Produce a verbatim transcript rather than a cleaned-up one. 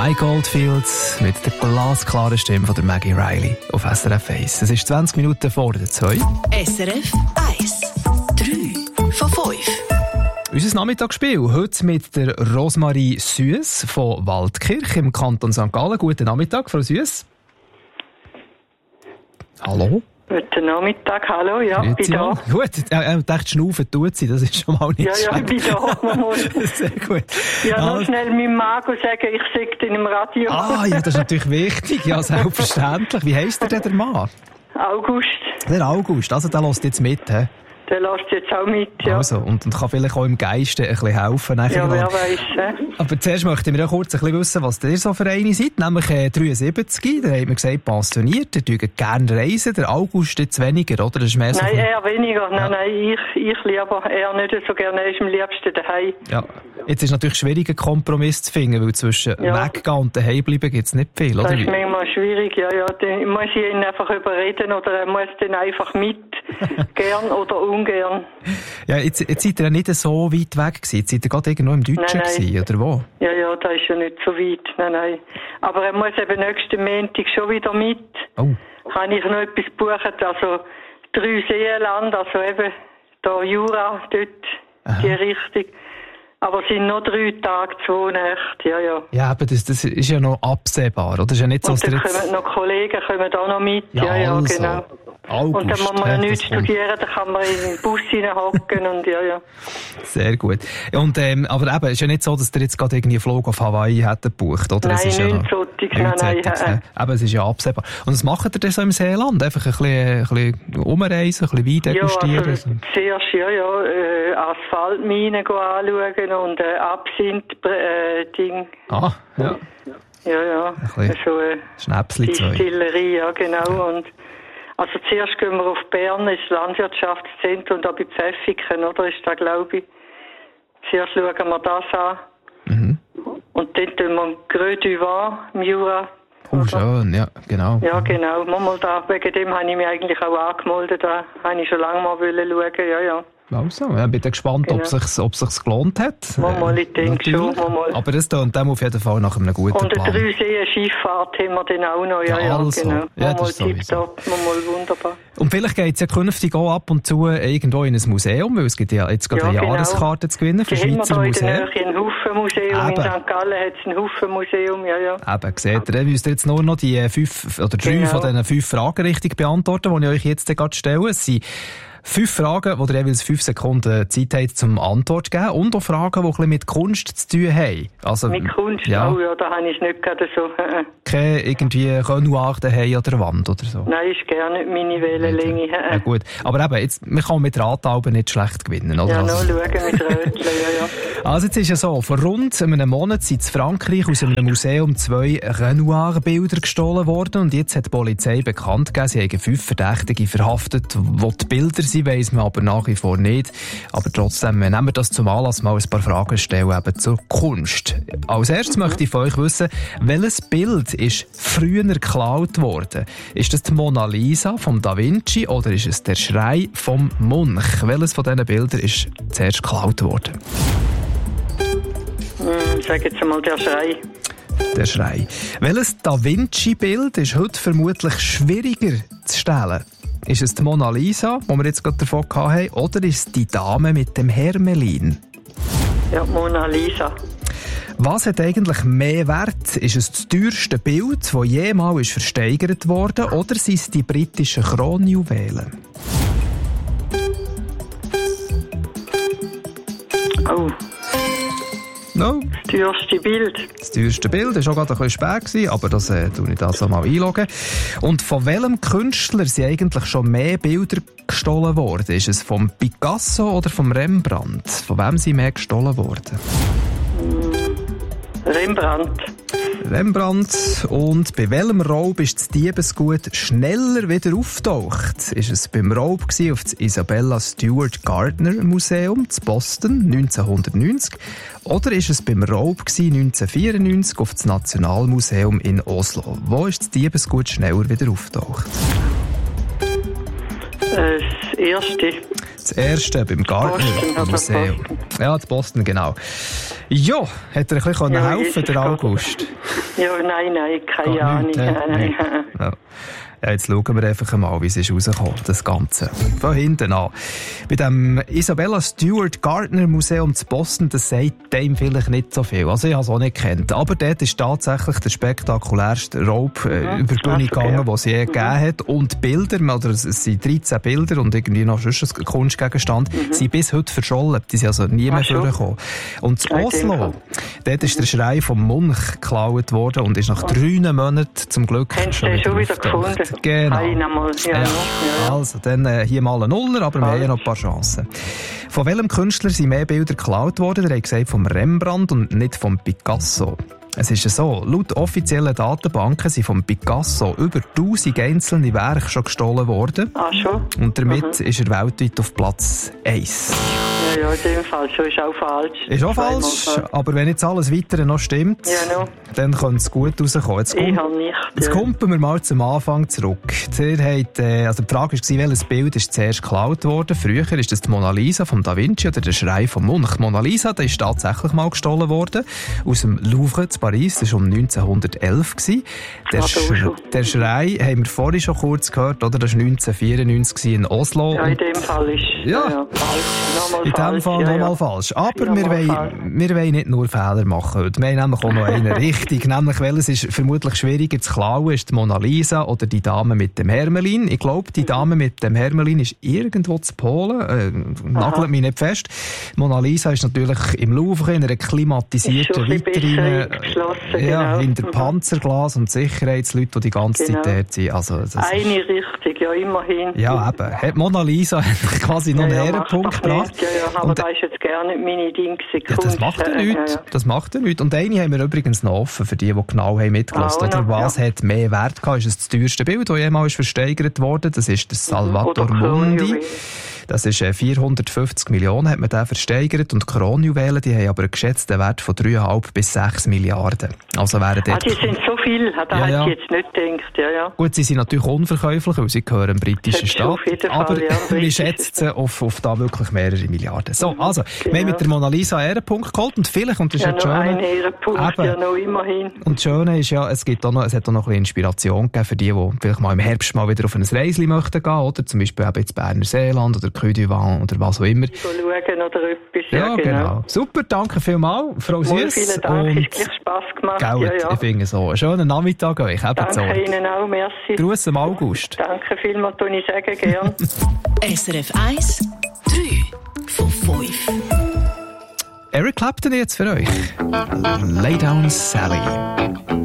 Mike Oldfield mit der glasklaren Stimme von der Maggie Riley auf S R F eins. Es ist zwanzig Minuten vor der zwei. S R F eins. drei von fünf. Unser Nachmittagsspiel heute mit der Rosmarie Süss von Waldkirch im Kanton Sankt Gallen. Guten Nachmittag, Frau Süss. Hallo. Guten Nachmittag, hallo, ja, ich bin da. Gut, äh, ich dachte, schnaufen tut sie, das ist schon mal nicht ja, schlecht. Ja, ich bin da. Sehr gut. Ja, ah. noch schnell meinem Mago sagen, ich sage in im Radio. Ah, ja, das ist natürlich wichtig, ja, selbstverständlich. Wie heisst der denn, der Mann? August. Der August, also der lässt jetzt mit, hä? Der lässt jetzt auch mit, ja. Also, und, und kann vielleicht auch im Geiste ein bisschen helfen. Ja, wer weiss, hä? Aber zuerst möchten wir ja kurz ein bisschen wissen, was ihr so für eine seid. Nämlich äh, dreiundsiebzig, da hat man gesagt, pensioniert, ihr dürft gerne reisen. Der August jetzt weniger, oder? Das ist mehr so nein, ein... eher weniger. Nein, ja. nein, ich, ich lieber eher nicht so gerne. Er ist am liebsten daheim. Ja. Jetzt ist natürlich schwierig, einen Kompromiss zu finden, weil zwischen ja. weggehen und daheim bleiben gibt es nicht viel, oder? Das ist manchmal schwierig, ja, ja. Dann muss ich ihn einfach überreden oder er muss dann einfach mit, gern oder ungern. Ja, jetzt, jetzt seid ihr ja nicht so weit weg gewesen. Jetzt seid ihr gerade irgendwo im Deutschen nein, nein. gewesen, oder wo? Ja, ja, das ist ja nicht so weit. Nein, nein. Aber er muss eben nächsten Montag schon wieder mit. Oh. Kann ich noch etwas buchen? Also drei Seenland, also eben da Jura, dort, aha. die Richtung. Aber es sind noch drei Tage, zwei Nächte, ja, ja. Ja, aber das, das ist ja noch absehbar, oder? Das ist ja nicht so, und dann jetzt... kommen noch Kollegen kommen auch noch mit, ja, ja, ja also. genau. August, und dann muss man ja nichts kommt. studieren, dann kann man in den Bus hineinhocken und ja, ja. Sehr gut. Und, ähm, aber eben, es ist ja nicht so, dass ihr jetzt gerade irgendwie einen Flug auf Hawaii hättet gebucht, oder? Nein, es ist ja nichts solches, nein, nein. Äh. Aber es ist ja absehbar. Und was macht ihr denn so im Seeland? Einfach ein bisschen, ein bisschen umreisen, ein bisschen Wein degustieren? Ja, also zuerst, ja, ja, äh, Asphaltminen anschauen und äh, Absinth-Ding. Äh, ah, ja. Ja, ja. Ein so eine Schnäpsli-Zeug. Distillerie, ja, genau. Und also zuerst gehen wir auf Bern, ins Landwirtschaftszentrum, und da bei Pfäffiken, oder? Ist da, glaube ich. Zuerst schauen wir das an. Mhm. Und dann tun wir Greux du Vin im Jura. Oh, schön, ja, genau. Ja, genau. Mal da, wegen dem habe ich mich eigentlich auch angemeldet. Da habe ich schon lange mal schauen, ja, ja. Also, ich bin gespannt, genau. ob es sich, ob sich's gelohnt hat. Mal, mal, ich denke schon. Mal, mal. Aber das tut dann auf jeden Fall nach einem guten und Plan. Und eine Drei-Seen-Schifffahrt haben wir dann auch noch. Ja, ja, also. genau. Ja, mal tipptopp, mal, mal wunderbar. Und vielleicht geht es ja künftig auch ab und zu irgendwo in ein Museum, weil es gibt ja jetzt gerade ja, eine genau. Jahreskarte zu gewinnen für die Schweizer haben wir Museen. Da in der Nähe ein Haufen-Museum. In Sankt Gallen hat es ein Haufen-Museum, ja, ja. Eben, seht ihr, dann müsst ihr jetzt nur noch die fünf, oder drei genau. von diesen fünf Fragen richtig beantworten, die ich euch jetzt gerade stelle. Es sind fünf Fragen, wo ihr jeweils fünf Sekunden Zeit habt zum Antwort zu geben. Und auch Fragen, die ein bisschen mit Kunst zu tun haben. Also, mit Kunst? Ja. Oh ja, da habe ich es nicht gerade so. Keine irgendwie Renoir daheim an der Wand oder so? Nein, ist gerne nicht meine Wellenlänge. Ja, gut. Aber eben, jetzt, man kann mit Ratalben nicht schlecht gewinnen, oder? Ja, also, noch schauen mit Rötchen, ja, ja. Also jetzt ist es so, vor rund einem Monat sind in Frankreich aus einem Museum zwei Renoir-Bilder gestohlen worden und jetzt hat die Polizei bekannt gegeben, sie haben fünf Verdächtige verhaftet, wo die Bilder sind, weiss man aber nach wie vor nicht. Aber trotzdem nehmen wir das zum Anlass, mal ein paar Fragen stellen eben zur Kunst. Als erstes mhm. möchte ich von euch wissen, welches Bild ist früher geklaut worden? Ist das die Mona Lisa vom Da Vinci oder ist es der Schrei vom Munch? Welches von diesen Bildern ist zuerst geklaut worden? Ich sage jetzt einmal der Schrei. Der Schrei. Welches Da Vinci-Bild ist heute vermutlich schwieriger zu stellen? Ist es die Mona Lisa, die wir jetzt gerade davon hatten, oder ist es die Dame mit dem Hermelin? Ja, Mona Lisa. Was hat eigentlich mehr Wert? Ist es das teuerste Bild, das jemals versteigert wurde, oder sind es die britischen Kronjuwelen? Oh. No. Das teuerste Bild. Das teuerste Bild war auch gerade ein bisschen spät gewesen, aber das äh, tue ich das mal einloggen. Und von welchem Künstler sind eigentlich schon mehr Bilder gestohlen worden? Ist es vom Picasso oder vom Rembrandt? Von wem sind mehr gestohlen worden? Rembrandt. Rembrandt. Und bei welchem Raub ist das Diebesgut schneller wieder auftaucht? Ist es beim Raub auf das Isabella Stewart Gardner Museum in Boston neunzehnhundertneunzig oder ist es beim Raub neunzehnhundertvierundneunzig auf das Nationalmuseum in Oslo? Wo ist das Diebesgut schneller wieder auftaucht? Das erste. Das erste beim Gardner Museum. Ja, in Boston, genau. Ja, hat er ein bisschen ja, helfen, der August? Ja, nein, nein, keine Ahnung. Nein, nein. Ja. Ja, jetzt schauen wir einfach mal, wie es ist rausgekommen, das Ganze. Von hinten an. Bei dem Isabella Stewart Gardner Museum zu Boston, das sagt dem vielleicht nicht so viel. Also ich habe es auch nicht gekannt. Aber dort ist tatsächlich der spektakulärste Raub äh, mhm, über die Bühne gegangen, den es je mhm. gegeben hat. Und Bilder, oder es sind dreizehn Bilder und irgendwie noch sonst ein Kunstgegenstand, mhm. sind bis heute verschollen. Die sind also nie mehr vorgekommen. Und in Oslo, dort ist der Schrei vom Munch geklaut worden und ist nach drei Monaten zum Glück Haben schon wieder, schon wieder gefunden. Genau. Einmal, ja, ja. Ja. Also, dann äh, hier mal ein Nuller, aber wir haben ja noch ein paar Chancen. Von welchem Künstler sind mehr Bilder geklaut worden? Der hat gesagt, vom Rembrandt und nicht vom Picasso. Es ist so, laut offiziellen Datenbanken sind vom Picasso über tausend einzelne Werke schon gestohlen worden. Ah, schon? Und damit mhm. ist er weltweit auf Platz eins. Ja, ja, in dem Fall schon. Ist auch falsch. Ist auch falsch, falsch, aber wenn jetzt alles Weitere noch stimmt, ja, no. dann könnte es gut rauskommen. Jetzt ich habe nicht. Jetzt ja. kommen wir mal zum Anfang zurück. Der hat, äh, also die Frage war, welches Bild ist zuerst geklaut worden? Früher ist das die Mona Lisa von Da Vinci oder der Schrei vom Munch. Die Mona Lisa, die ist tatsächlich mal gestohlen worden. Aus dem Louvre in Paris. Das war um neunzehnhundertelf. Der, Sch- der Schrei haben wir vorhin schon kurz gehört, oder? Das war neunzehnhundertvierundneunzig in Oslo. Ja, in dem Fall ist ja. Ja, falsch. Nochmal in falsch. dem Fall ja, nochmal ja. falsch. Aber wir wollen, wir wollen nicht nur Fehler machen heute. Wir haben nämlich auch noch einen richtig. Nämlich, welches ist vermutlich schwieriger zu klauen, ist die Mona Lisa oder die Dame mit dem Hermelin. Ich glaube, die Dame mit dem Hermelin ist irgendwo zu Polen. Äh, nagelt mich nicht fest. Mona Lisa ist natürlich im Louvre in einer klimatisierten Vitrine. Ja, genau. hinter Panzerglas und Sicherheitsleute, die die ganze genau. Zeit dort sind. Also, das Eine ist... Richtung, ja, immerhin. Ja, eben. Hat Mona Lisa quasi noch ja, einen ja, Ehrenpunkt gebracht. Ja, ja, aber und, das ist jetzt gar nicht meine Dinge. Ja, das macht ja nichts. Ja, ja. Das macht ja nichts. Und eine haben wir übrigens noch offen, für die, die genau haben mitgelassen. Oder was ja. hat mehr Wert gehabt? Ist es das teuerste Bild, das jemals versteigert wurde? Das ist der Salvator Mundi. Das ist äh, vierhundertfünfzig Millionen hat man den versteigert und die Kronjuwelen, die haben aber einen geschätzten Wert von drei Komma fünf bis sechs Milliarden. Also wären dort... Ah, die sind so viel, da ja, hätte ja. ich jetzt nicht gedacht. Ja, ja. Gut, sie sind natürlich unverkäuflich, weil sie gehören im britischen Staat. Aber Fall, ja, wir schätzen auf, auf da wirklich mehrere Milliarden. So, also, genau. wir haben mit der Mona Lisa einen Ehrenpunkt geholt und vielleicht, und das ist ja, ja das Schöne... Ein Ehrenpunkt, eben, ja, noch immerhin. Und das Schöne ist ja, es, gibt auch noch, es hat auch noch ein bisschen Inspiration gegeben für die, die vielleicht mal im Herbst mal wieder auf ein Reisli möchten gehen, oder? Zum Beispiel eben ins Berner Seeland oder Côte d'Ivoire oder was auch immer. Schauen oder etwas. Ja, ja genau. genau. Super, danke vielmals, Frau Süss. Vielen Dank, es hat gleich Spass gemacht. Gell, ja, ja. Ich finde so. Einen schönen Nachmittag euch. Danke so. Ihnen auch, merci. Gruß am August. Danke vielmals, tue ich sagen, gern. S R F eins, drei von fünf. Eric Clapton jetzt für euch. Lay Down Sally.